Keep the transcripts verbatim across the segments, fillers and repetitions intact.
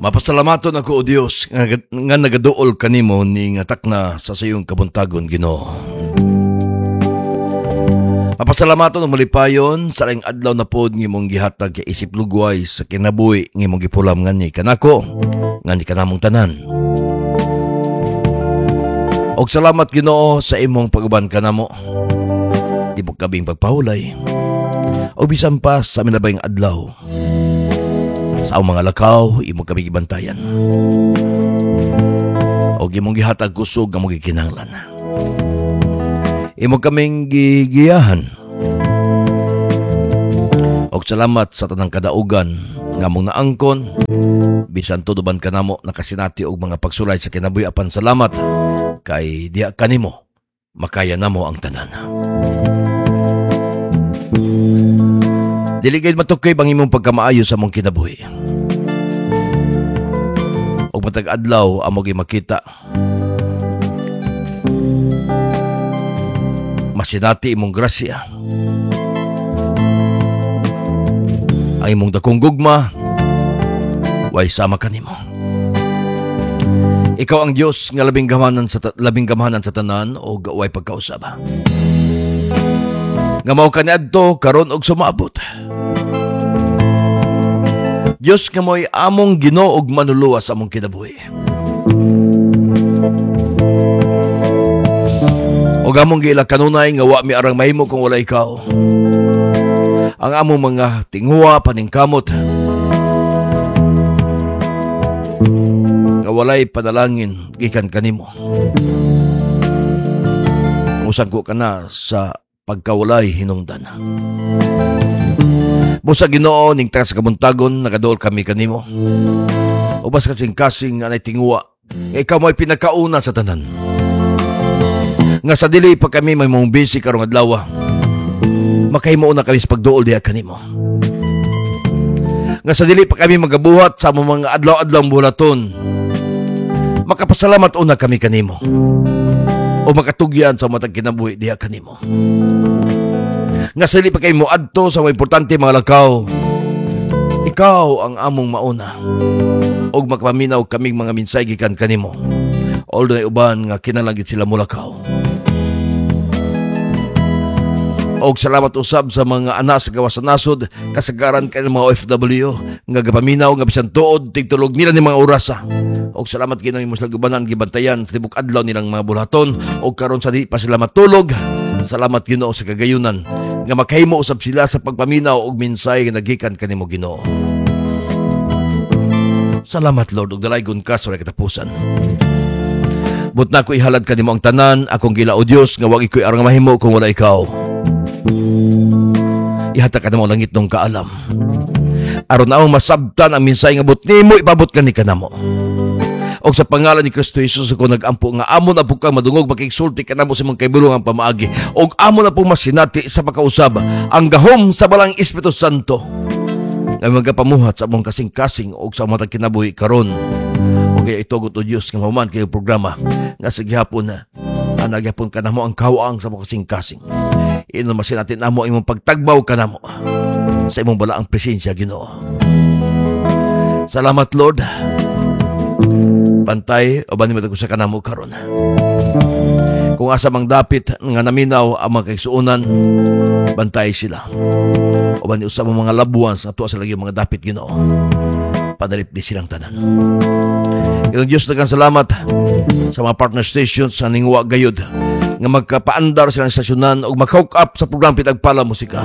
Mapasalamaton ako o Dios nga, nga nagaduol kanimo ni nga takna sa sayong kabuntagon Ginoo. Mapasalamaton ang malipayon sa laing adlaw na pod ngimong gihatag kay isip lugway sa kinabuhi ngimong gipulam ngani kanako ngani kanamong tanan. Og salamat Ginoo sa imong pag-uban kanamo. Di mo kabing pagpahulay. O bisan pa sa minabayng adlaw. Sa mga lakaw, imong kami gibantayan. O imong gihatag kusog nga mong gikinahanglan. Imong kaming gigiyahan. O salamat sa tanang kadaugan nga mong naangkon. Bisan tuduban ka namo nakasinati og mga pagsulay sa kinabuhi apan salamat kay diha kanimo makaya namo ang tanan. Dili gayud matukay bang imong pagkamaayo sa mong kinabuhi. Og matag adlaw amo gi makita. Masinati imong grasya. Ang imong dakong gugma way sama kanimo. Ikaw ang Dios nga labing gamahanan sa ta- labing gamahanan sa tanan og way pagkausaba. Nga mao kaniadto karon og sumaabot. Diyos nga mo'y among Ginoo og manuluwa sa among kinabuhi. Og among giila kanunay nga wa mi arang mahimo kung wala ikaw. Ang among mga tinghuwa paningkamot nga walay panalangin gikan kanimo. Musang ko ka na sa pagkawalay hinungdan. Musa Ginoo ning taga sa kabuntagon nagaduol kami kanimo. Ubas kasing-kasing anay tingwa nga ikaw mo'y pinakauna sa tanan. Nga sa dili pa kami may mong busy karong adlaw. Makahimo na kami sa pagduol diha kanimo. Nga sa dili pa kami magabuhat sa mga adlaw-adlaw bulaton. Makapasalamat una kami kanimo. O makatugyan sa matag kinabuhi diha kanimo. Nga sali pa kayo mo adto sa mga importante mga lakaw. Ikaw ang among mauna. Og makapaminaw kaming mga minsay gikan kanimo. Although na uban nga kinalagit sila mulakaw. Og salamat usab sa mga anak sa gawas sa nasod, kasagaran kayo mga O F W nga gapaminaw nga bisan tuod tigtulog nila ni mga orasa. Og salamat kino imong gubanan gibantayan sa tibok adlaw nilang mga bulhaton og karon sa di pa sila matulog. Salamat Ginoo sa kagayunan nga makahimo usab sila sa pagpaminaw og minsay nga nagikan kanimo Ginoo. Salamat Lord og dalaygon ka sa katapusan. But na ko ihalad kanimo ang tanan akong gila o Dios nga wa ikoy arang mahimo kung wala ikaw. Ihatag ka namo langit nung kaalam. Aron na masabtan ang minsay nga but nimo ipabot kani kanamo. Og sa pangalan ni Kristo Jesus ako nagampo nga amo na po kang madungog makigsulti ka na mo sa mga kaibulong ang pamaagi. Og amo na po masinati sa pagkausab ang gahom sa balang Espiritu Santo nga magapamuhat sa among kasing-kasing og sa matag kinabuhi karon. O kaya itugot o Diyos nga mahuman kayo programa nga sa gihapon na anagyapon ka na mo ang kawaang sa mga kasing-kasing. Ino masinati na mo imong pagtagbaw ka na mo sa imong balaang presensya Ginoo. Salamat Lord. Pantay o ba ni matag sa kanamo karon. Kung asa mang dapit nga naminaw ang mga kaigsuunan, bantay sila. O ba ni usab mga labuan sa tuwa sa lagi mga dapit Ginoo. Padalip di silang tanan. Itong Diyos dagang salamat sa mga partner stations sa ningwa gayud nga magkapaandar silang stasyonan o mag-hook up sa program Pitagpala Musika.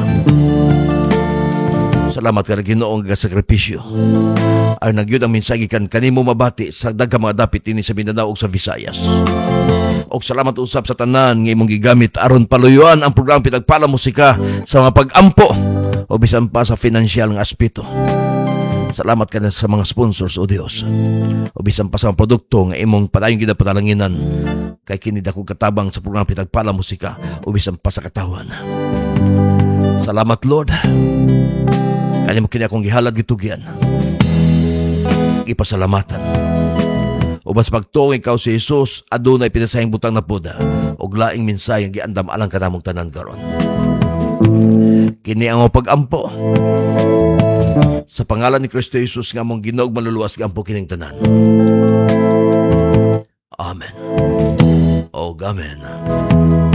Salamat ka na Ginoo nga sakripisyo. Ay nagyud ang minsagi kan kanimo mabati sa daghang mga dapit ini sa Mindanao ug sa Visayas. Og salamat usab sa tanan nga imong gigamit aron paluyuan ang program Pitagpala Musika sa mga pag-ampo o bisan pa sa financial nga aspeto. Salamat ka na sa mga sponsors o Dios. O bisan pa sa mga produkto nga imong padayon ginapadalanginan kay kini dako katabang sa program Pitagpala Musika o bisan pa sa katawan. Salamat Lord. Kanya mo kini akong gihalad gitugyan. Ipasalamatan. O bas pagtuong ikaw si Jesus, adunay pinasahing butang na puda, og laing minsay ang giandam alang kanamong tanan karon. Kini ang pag-ampo. Sa pangalan ni Kristo Jesus nga mong Ginoo ug maluluwas nga ampo kining tanan. Amen. O amen.